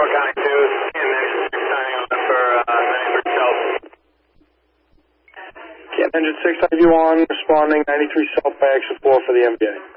County 2, and Engine 6 signing on for 93 South. Engine 6, have you on, responding 93 South by exit 4 for the MBA.